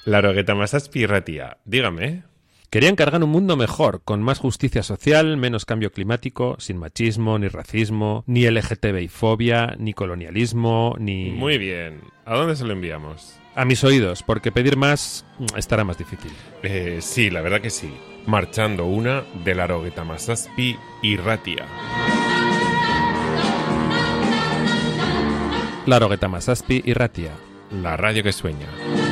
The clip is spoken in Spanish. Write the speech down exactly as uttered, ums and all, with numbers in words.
Larogetamazazpi irratia, dígame. Quería encargar un mundo mejor, con más justicia social, menos cambio climático, sin machismo, ni racismo, ni L G T B I fobia, ni colonialismo, ni... Muy bien. ¿A dónde se lo enviamos? A mis oídos, porque pedir más estará más difícil. Eh, sí, la verdad que sí. Marchando una de Larogetamazazpi irratia. Larogetamazazpi irratia. La radio que sueña.